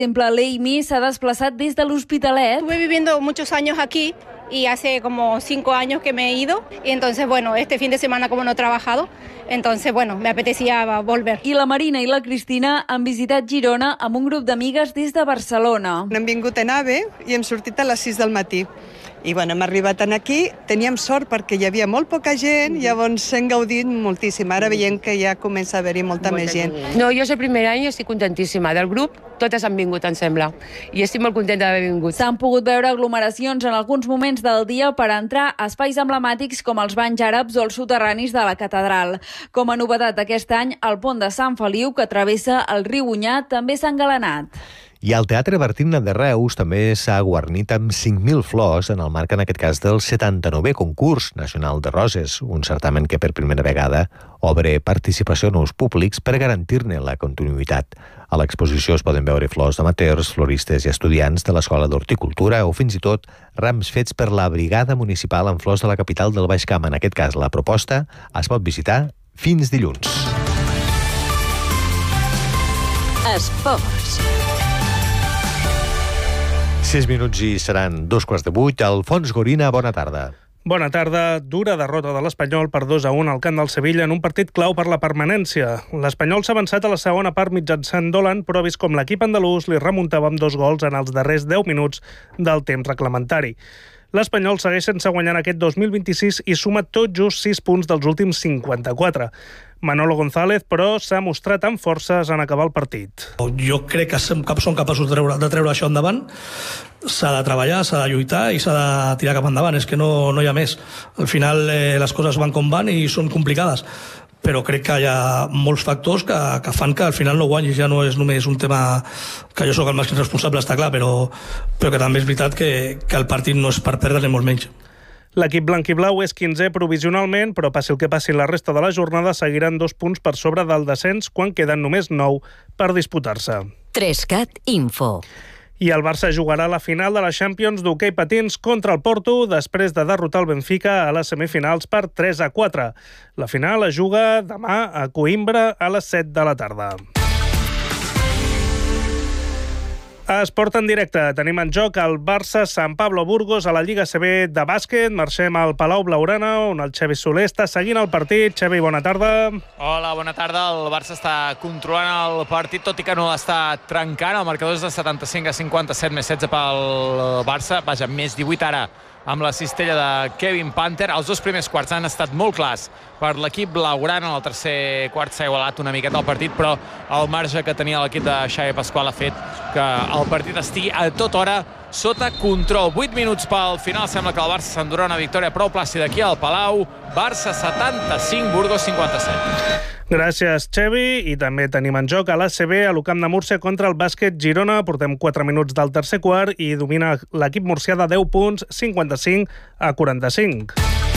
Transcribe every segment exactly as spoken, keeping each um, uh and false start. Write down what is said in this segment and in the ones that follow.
Exemple, l'Amy s'ha desplaçat des de l'Hospitalet. Estuve viviendo muchos años aquí y hace como cinco años que me he ido. Y entonces, bueno, este fin de semana como no he trabajado, entonces, bueno, me apetecía volver. I la Marina i la Cristina han visitat Girona amb un grup d'amigues des de Barcelona. Hem vingut en AVE i hem sortit a les sis del matí. I bueno, hem arribat aquí, teníem sort perquè hi havia molt poca gent, llavors hem gaudit moltíssim. Ara veiem que ja comença a haver-hi molta, molta més gent. No, jo és el primer any i estic contentíssima. Del grup, totes han vingut, em sembla. I estic molt contenta d'haver vingut. S'han pogut veure aglomeracions en alguns moments del dia per entrar a espais emblemàtics com els banys àrabs o els soterranis de la catedral. Com a novetat aquest any, el pont de Sant Feliu, que travessa el riu Onyar, també s'ha engalanat. I el Teatre Bertina de Reus també s'ha guarnit amb cinc mil flors en el marc, en aquest cas, del setanta-novè concurs nacional de roses, un certamen que per primera vegada obre participació a nous públics per garantir-ne la continuïtat. A l'exposició es poden veure flors d'amateurs, floristes i estudiants de l'Escola d'Horticultura o fins i tot rams fets per la Brigada Municipal en flors de la capital del Baix Camp. En aquest cas, la proposta es pot visitar fins dilluns. Esports. sis minuts i seran dos quarts de vuit. Alfons Gorina, bona tarda. Bona tarda. Dura derrota de l'Espanyol per dos a un al camp del Sevilla en un partit clau per la permanència. L'Espanyol s'ha avançat a la segona part mitjançant Dolan, però ha vist com l'equip andalús li remuntava amb dos gols en els darrers deu minuts del temps reglamentari. L'Espanyol segueix sense guanyar aquest dos mil vint-i-sis i suma tot just sis punts dels últims cinquanta-quatre. Manolo González, però, s'ha mostrat amb forces en acabar el partit. Jo crec que som capaços de treure, de treure això endavant. S'ha de treballar, s'ha de lluitar i s'ha de tirar cap endavant. És que no, no hi ha més. Al final eh, les coses van com van i són complicades. Però crec que hi ha molts factors que, que fan que al final no guanyis. Ja no és només un tema que jo sóc el màxim responsable, està clar, però, però que també és veritat que, que el partit no és per perdre ni molt menys. L'equip blanc-i-blau és quinzè provisionalment, però passi el que passi la resta de la jornada, seguiran dos punts per sobre del descens quan queden només nou per disputar-se. Trescat Info. I el Barça jugarà la final de la Champions d'hoquei patins contra el Porto després de derrotar el Benfica a les semifinals per tres a quatre. La final es juga demà a Coïmbra a les set de la tarda. A Esport en directe tenim en joc el Barça Sant Pablo Burgos a la Lliga A C B de bàsquet. Marxem al Palau Blaugrana, on el Xavi Soler està seguint el partit. Xavi, bona tarda. Hola, bona tarda. El Barça està controlant el partit, tot i que no l'està trencant. El marcador és de setanta-cinc a cinquanta-set, més setze pel Barça. Vaja, més divuit ara amb la cistella de Kevin Panther. Els dos primers quarts han estat molt clars per l'equip blaugrana. En el tercer quart s'ha igualat una miqueta el partit, però el marge que tenia l'equip de Xavi Pasqual ha fet que el partit estigui a tota hora sota control. vuit minuts pel final. Sembla que el Barça s'endurà una victòria prou plàcida aquí al Palau. Barça setanta-cinc, Burgos cinquanta-set. Gràcies, Xavi. I també tenim en joc a l'A C B, a l'U Camp de Múrcia contra el Bàsquet Girona. Portem quatre minuts del tercer quart i domina l'equip murcià de deu punts, cinquanta-cinc a quaranta-cinc.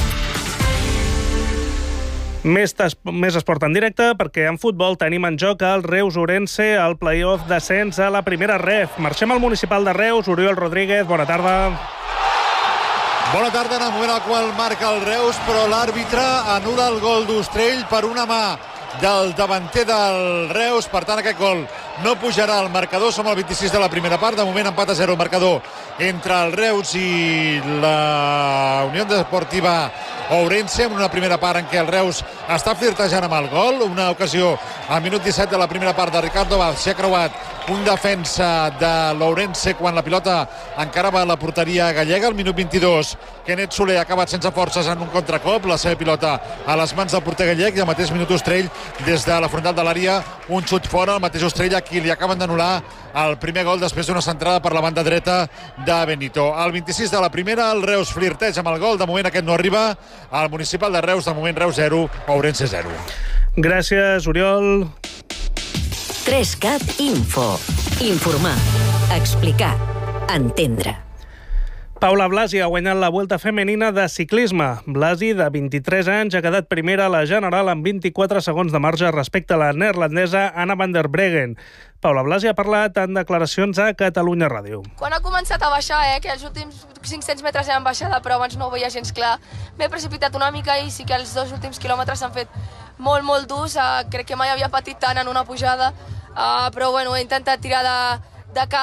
Més, més esport en directe, perquè en futbol tenim en joc el Reus-Orense al play-off d'ascens a la primera ref. Marxem al municipal de Reus. Oriol Rodríguez, bona tarda. Bona tarda, en el moment al qual marca el Reus, però l'àrbitre anul·la el gol d'Ostrell per una mà del davanter del Reus. Per tant, aquest gol no pujarà al marcador. Som al vint-i-sis de la primera part. De moment, empat a zero el marcador entre el Reus i la Unió Deportiva Ourense, en una primera part en què el Reus està flirtejant amb el gol. Una ocasió al minut disset de la primera part de Ricardo Vaz. S'ha creuat un defensa de l'Ourense quan la pilota encarava la porteria gallega. Al minut vint-i-dos, Kenneth Soler ha acabat sense forces en un contracop, la seva pilota a les mans del porter gallec, i al mateix minut Ostrell, des de la frontal de l'àrea, un xut fora. El mateix Ostrell, a qui li acaben d'anul·lar el primer gol després d'una centrada per la banda dreta de Benito. Al vint-i-sis de la primera, el Reus flirteja amb el gol. De moment aquest no arriba. Al municipal de Reus, de moment Reus zero, Ourense zero. Gràcies, Oriol. Trescat Info. Informar, explicar, entendre. Paula Blasi ha guanyat la Vuelta Femenina de ciclisme. Blasi, de vint-i-tres anys, ha quedat primera a la general amb vint-i-quatre segons de marge respecte a la neerlandesa Anna van der Breggen. Paula Blasi ha parlat en declaracions a Catalunya Ràdio. Quan ha començat a baixar, eh, que els últims cinc-cents metres eren baixada, però abans no ho veia gens clar, m'he precipitat una mica i sí que els dos últims quilòmetres s'han fet molt, molt durs. Uh, crec que mai havia patit tant en una pujada, uh, però bueno, he intentat tirar de, de que